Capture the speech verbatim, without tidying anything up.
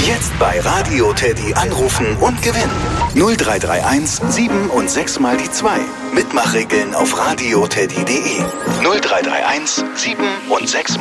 Jetzt bei Radio Teddy anrufen und gewinnen. null drei drei eins sieben und sechs mal die zwei. Mitmachregeln auf radioteddy punkt de. null drei drei eins sieben und sechs